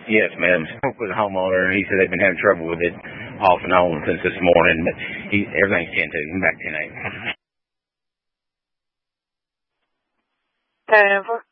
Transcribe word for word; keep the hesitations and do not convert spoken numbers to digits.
Yes, ma'am. Spoke with the homeowner. He said they've been having trouble with it off and on since this morning, but he, everything's ten two. Back ten eight. Denver.